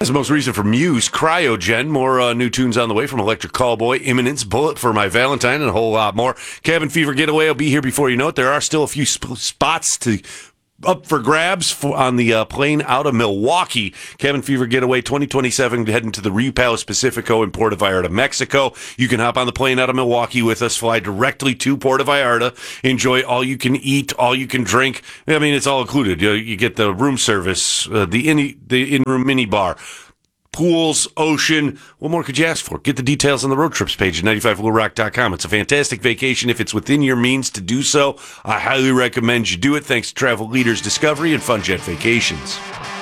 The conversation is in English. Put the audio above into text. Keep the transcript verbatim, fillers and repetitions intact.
As the most recent from Muse, Cryogen. More uh, new tunes on the way from Electric Callboy, Imminence, Bullet for My Valentine, and a whole lot more. Cabin Fever Getaway will be here before you know it. There are still a few sp- spots to up for grabs for, on the uh, plane out of Milwaukee. Cabin Fever Getaway twenty twenty-seven, heading to the Repal Pacifico in Puerto Vallarta, Mexico. You can hop on the plane out of Milwaukee with us, fly directly to Puerto Vallarta, enjoy all you can eat, all you can drink. I mean, it's all included. You, you get the room service, uh, the in the in-room mini bar, pools, ocean. What more could you ask for? Get the details on the road trips page at ninety-five blue rock dot com. It's a fantastic vacation. If it's within your means to do so, I highly recommend you do it. Thanks to Travel Leaders Discovery and FunJet Vacations.